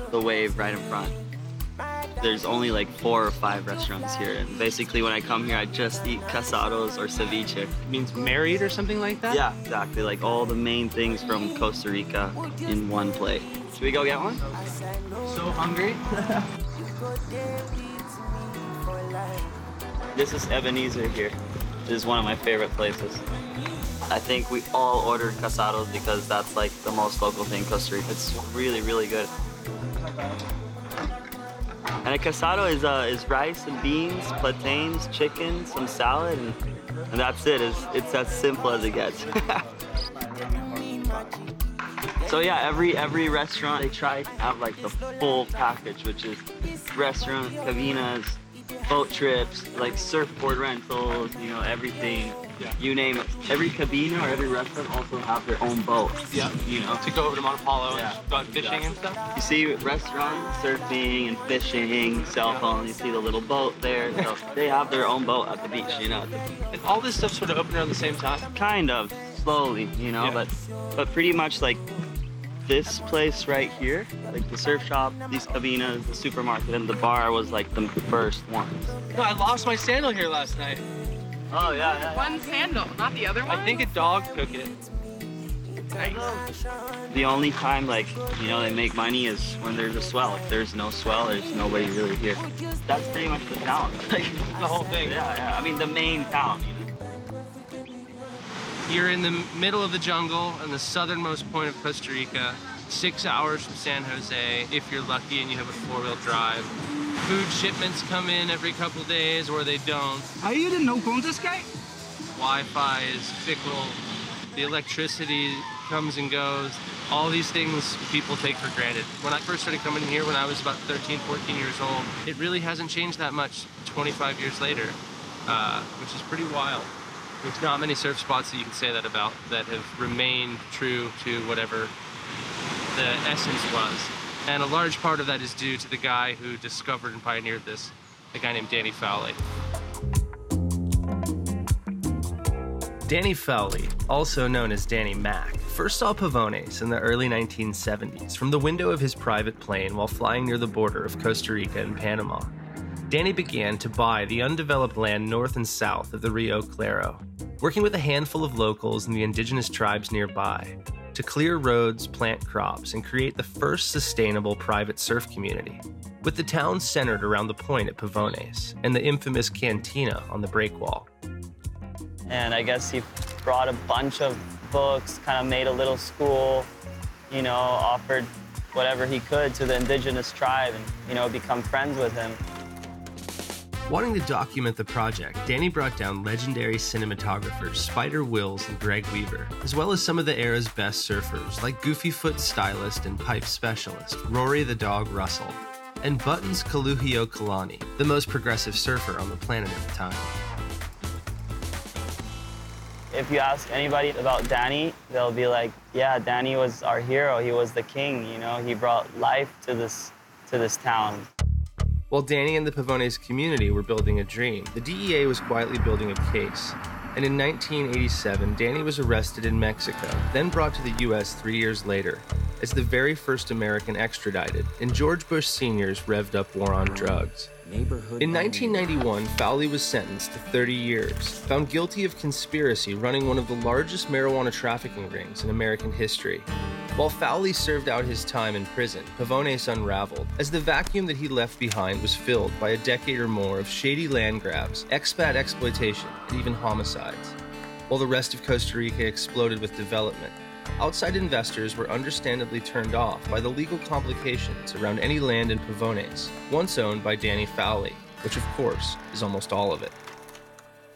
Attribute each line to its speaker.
Speaker 1: the wave right in front. There's only like 4 or 5 restaurants here, and basically when I come here, I just eat casados or ceviche.
Speaker 2: It means married or something like that?
Speaker 1: Yeah, exactly. Like all the main things from Costa Rica in one plate. Should we go get one?
Speaker 2: So hungry.
Speaker 1: This is Ebenezer here. This is one of my favorite places. I think we all ordered casados because that's like the most local thing in Costa Rica. It's really, really good. And a casado is rice and beans, plantains, chicken, some salad, and that's it. It's as simple as it gets. So yeah, every restaurant, they try to have like the full package, which is restaurant, cabinas, boat trips, like surfboard rentals, you know, everything.
Speaker 2: Yeah.
Speaker 1: You name it. Every cabina or every restaurant also have their own boat.
Speaker 2: Yeah.
Speaker 1: You know,
Speaker 2: To go over to Monte Polo
Speaker 1: Yeah.
Speaker 2: and go out fishing and stuff?
Speaker 1: you see restaurants, surfing and fishing, cell phones, you see the little boat there. So they have their own boat at the beach, you know.
Speaker 2: And all this stuff sort of opened around the same time?
Speaker 1: Kind of, slowly, you know,
Speaker 2: Yeah.
Speaker 1: but pretty much like this place right here, like the surf shop, these cabinas, the supermarket, and the bar was like the first ones.
Speaker 2: No, I lost my sandal here last night.
Speaker 1: Oh, yeah.
Speaker 3: One sandal, not the other one?
Speaker 2: I think a dog took it.
Speaker 3: Nice.
Speaker 1: The only time, like, you know, they make money is when there's a swell. If there's no swell, there's nobody really here. That's pretty much the town. Like,
Speaker 2: The whole thing.
Speaker 1: yeah. I mean, the main town, you know.
Speaker 2: You're in the middle of the jungle on the southernmost point of Costa Rica, 6 hours from San Jose, if you're lucky and you have a 4-wheel drive. Food shipments come in every couple days, or they don't.
Speaker 4: Are you the no contest guy?
Speaker 2: Wi-Fi is fickle. The electricity comes and goes. All these things people take for granted. When I first started coming here when I was about 13, 14 years old, it really hasn't changed that much 25 years later, which is pretty wild. There's not many surf spots that you can say that about that have remained true to whatever the essence was. And a large part of that is due to the guy who discovered and pioneered this, a guy named Danny Fowley. Danny Fowley, also known as Danny Mac, first saw Pavones in the early 1970s from the window of his private plane while flying near the border of Costa Rica and Panama. Danny began to buy the undeveloped land north and south of the Rio Claro, working with a handful of locals and the indigenous tribes nearby to clear roads, plant crops, and create the first sustainable private surf community, with the town centered around the point at Pavones and the infamous cantina on the breakwall.
Speaker 1: And I guess he brought a bunch of books, kind of made a little school, you know, offered whatever he could to the indigenous tribe and, you know, become friends with him.
Speaker 2: Wanting to document the project, Danny brought down legendary cinematographers Spider Wills and Greg Weaver, as well as some of the era's best surfers like Goofy Foot stylist and pipe specialist Rory the Dog Russell, and Buttons Kaluhio Kalani, the most progressive surfer on the planet at the time.
Speaker 1: If you ask anybody about Danny, they'll be like, yeah, Danny was our hero. He was the king, you know? He brought life to this town.
Speaker 2: While Danny and the Pavones community were building a dream, the DEA was quietly building a case. And in 1987, Danny was arrested in Mexico, then brought to the US 3 years later as the very first American extradited in George Bush Sr.'s revved up war on drugs. In 1991, Fowley was sentenced to 30 years, found guilty of conspiracy running one of the largest marijuana trafficking rings in American history. While Fowley served out his time in prison, Pavones unraveled, as the vacuum that he left behind was filled by a decade or more of shady land grabs, expat exploitation, and even homicides. While the rest of Costa Rica exploded with development, outside investors were understandably turned off by the legal complications around any land in Pavones, once owned by Danny Fowley, which of course is almost all of it.